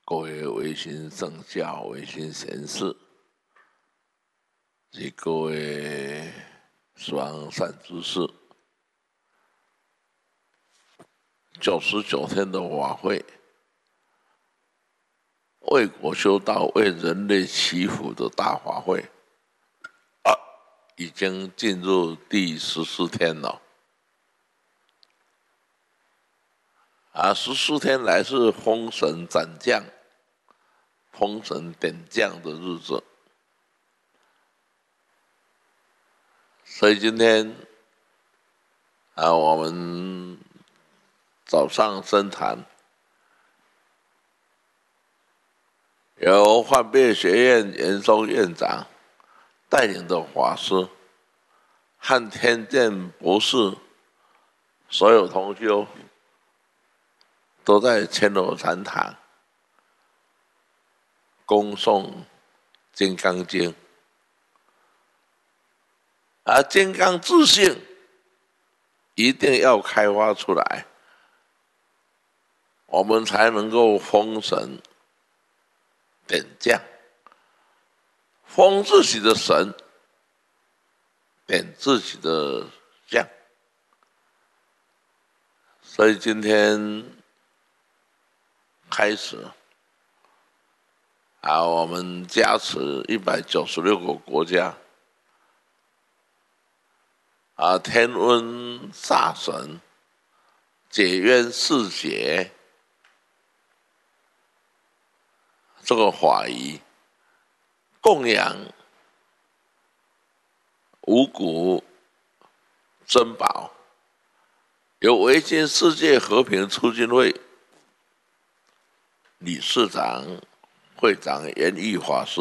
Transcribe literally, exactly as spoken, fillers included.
各位维新圣教、维新贤士，及各位十方善知识，九十九天的法会，为国修道、为人类祈福的大法会，啊，已经进入第十四天了。啊，十四天来是封神斩将、封神点将的日子，所以今天啊，我们早上僧坛由幻变学院严嵩院长带领的法师和天剑博士所有同修都在千罗禅堂恭诵《金刚经》，而金刚自性一定要开发出来，我们才能够封神点将，封自己的神，点自己的将。所以今天开始啊，我们加持一百九十六个国家啊，天温煞神解冤释结这个法仪，供养五谷珍宝，由维新世界和平促进会理事长、会长严毅法师